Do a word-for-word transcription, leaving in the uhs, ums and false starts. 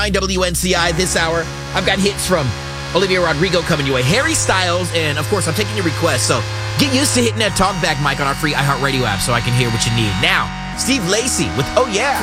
W N C I this hour. I've got hits from Olivia Rodrigo coming your way, Harry Styles, and of course, I'm taking your requests. So get used to hitting that talkback mic on our free iHeartRadio app so I can hear what you need. Now, Steve Lacy with Oh Yeah.